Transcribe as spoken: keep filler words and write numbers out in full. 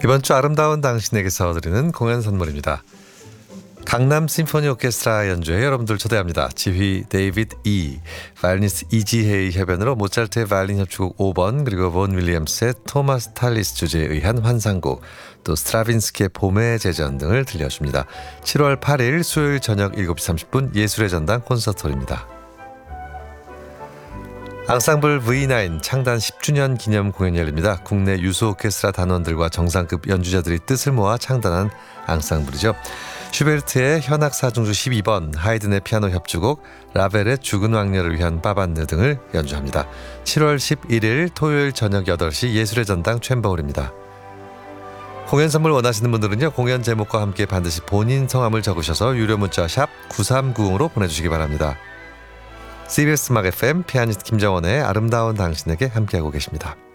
이번 주 아름다운 당신에게서 드리는 공연 선물입니다. 강남 심포니 오케스트라 연주회 여러분들 초대합니다. 지휘 데이비드 이, 바이올리니스트 이지혜의 협연으로 모차르트의 바이올린 협주곡 오 번, 그리고 본 윌리엄스의 토마스 탈리스 주제에 의한 환상곡, 또 스트라빈스키의 봄의 제전 등을 들려줍니다. 칠월 팔일 수요일 저녁 일곱 시 삼십 분 예술의 전당 콘서트홀입니다. 앙상블 브이 나인 창단 십 주년 기념 공연이 열립니다. 국내 유수 오케스트라 단원들과 정상급 연주자들이 뜻을 모아 창단한 앙상블이죠. 슈베르트의 현악 사중주 십이 번, 하이든의 피아노 협주곡, 라벨의 죽은 왕녀를 위한 빠반느 등을 연주합니다. 칠월 십일일 토요일 저녁 여덟 시 예술의 전당 챔버홀입니다. 공연 선물 원하시는 분들은요, 공연 제목과 함께 반드시 본인 성함을 적으셔서 유료 문자 샵 구삼구공으로 보내주시기 바랍니다. 씨비에스 음악 에프엠 피아니스트 김정원의 아름다운 당신에게 함께하고 계십니다.